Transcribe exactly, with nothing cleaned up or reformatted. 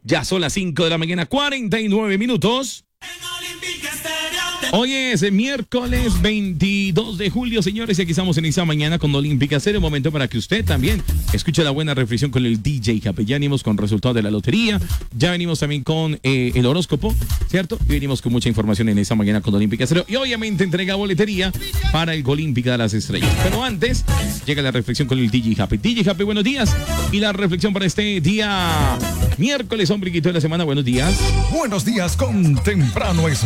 Ya son las cinco de la mañana, cuarenta y nueve minutos. Hoy es miércoles veintidós de julio, señores, y aquí estamos en esta mañana con Olímpica Estéreo. Un momento para que usted también escuche la buena reflexión con el D J Happy. Ya venimos con resultados de la lotería, ya venimos también con eh, el horóscopo, ¿cierto? Y venimos con mucha información en esta mañana con Olímpica Estéreo. Y obviamente entrega boletería para el Olímpica de las Estrellas. Pero antes, llega la reflexión con el D J Happy. D J Happy, buenos días. Y la reflexión para este día miércoles, hombriquito de la semana, buenos días. Buenos días con temprano es